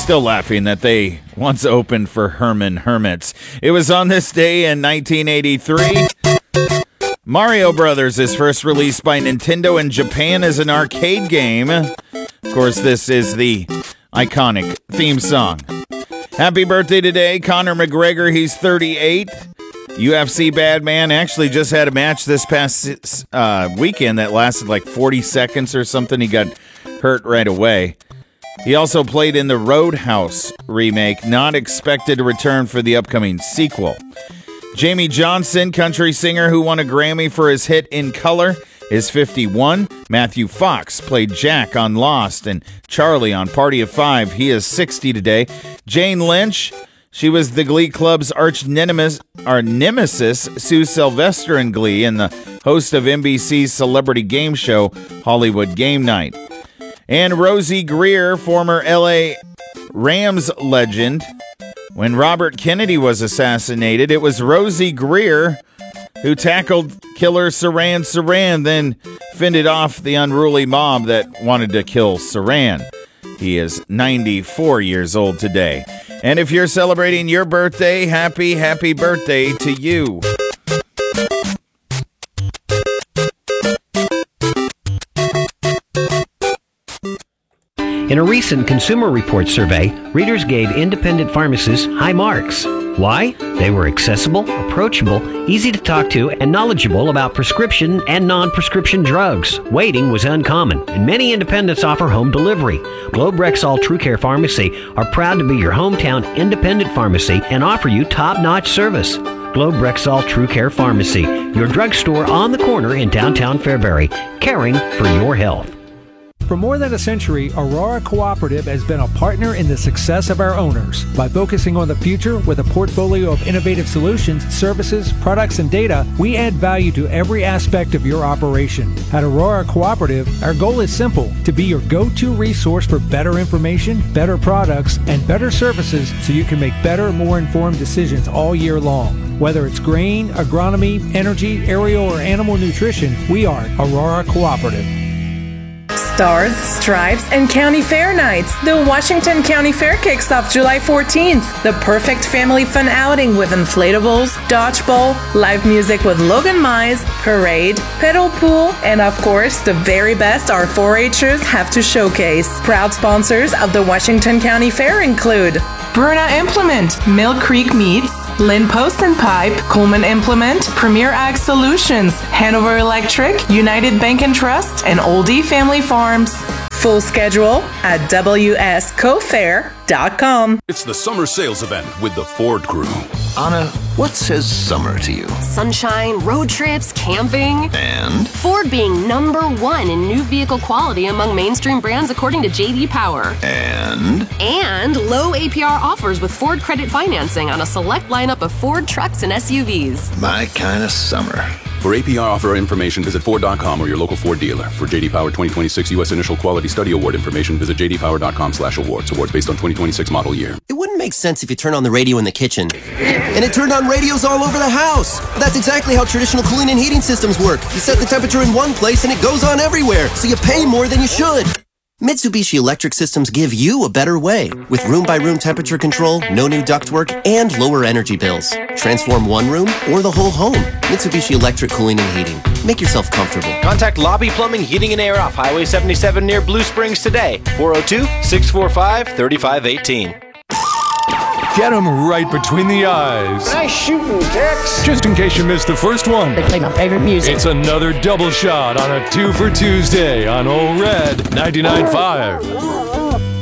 still laughing that they once opened for Herman Hermits. It was on this day in 1983. Mario Brothers is first released by Nintendo in Japan as an arcade game. Of course, this is the iconic theme song. Happy birthday today, Conor McGregor. He's 38. UFC Bad Man actually just had a match this past weekend that lasted like 40 seconds or something. He got hurt right away. He also played in the Roadhouse remake, not expected to return for the upcoming sequel. Jamie Johnson, country singer who won a Grammy for his hit In Color, is 51. Matthew Fox played Jack on Lost and Charlie on Party of Five. He is 60 today. Jane Lynch, she was the Glee Club's nemesis, Sue Sylvester in Glee, and the host of NBC's celebrity game show, Hollywood Game Night. And Rosie Greer, former L.A. Rams legend. When Robert Kennedy was assassinated, it was Rosie Greer who tackled killer Saran Saran, then fended off the unruly mob that wanted to kill Saran. He is 94 years old today. And if you're celebrating your birthday, happy birthday to you. In a recent Consumer Reports survey, readers gave independent pharmacists high marks. Why? They were accessible, approachable, easy to talk to, and knowledgeable about prescription and non-prescription drugs. Waiting was uncommon, and many independents offer home delivery. Globe Rexall TrueCare Pharmacy are proud to be your hometown independent pharmacy and offer you top-notch service. Globe Rexall TrueCare Pharmacy, your drugstore on the corner in downtown Fairbury, caring for your health. For more than a century, Aurora Cooperative has been a partner in the success of our owners. By focusing on the future with a portfolio of innovative solutions, services, products, and data, we add value to every aspect of your operation. At Aurora Cooperative, our goal is simple: to be your go-to resource for better information, better products, and better services so you can make better, more informed decisions all year long. Whether it's grain, agronomy, energy, aerial, or animal nutrition, we are Aurora Cooperative. Stars, Stripes, and County Fair Nights. The Washington County Fair kicks off July 14th. The perfect family fun outing with inflatables, dodgeball, live music with Logan Mize, parade, pedal pool, and of course, the very best our 4-H'ers have to showcase. Proud sponsors of the Washington County Fair include Byrna Implement, Mill Creek Meats, Lynn Post and Pipe, Coleman Implement, Premier Ag Solutions, Hanover Electric, United Bank and Trust, and Oldie Family Farms. Full schedule at wscofair.com. It's the summer sales event with the Ford Crew. Anna, what says summer to you? Sunshine, road trips, camping. And? Ford being #1 in new vehicle quality among mainstream brands according to J.D. Power. And? And low APR offers with Ford credit financing on a select lineup of Ford trucks and SUVs. My kind of summer. For APR offer information, visit Ford.com or your local Ford dealer. For J.D. Power 2026 U.S. Initial Quality Study Award information, visit jdpower.com/awards. Awards based on 2026 model year. It wouldn't make sense if you turn on the radio in the kitchen and it turned on radios all over the house. That's exactly how traditional cooling and heating systems work. You set the temperature in one place and it goes on everywhere, so you pay more than you should. Mitsubishi Electric Systems give you a better way. With room-by-room temperature control, no new ductwork, and lower energy bills. Transform one room or the whole home. Mitsubishi Electric Cooling and Heating. Make yourself comfortable. Contact Lobby Plumbing, Heating, and Air off Highway 77 near Blue Springs today. 402-645-3518. Get them right between the eyes. Nice shooting, Tex. Just in case you missed the first one. They play my favorite music. It's another double shot on a 2 for Tuesday on Old Red 99.5.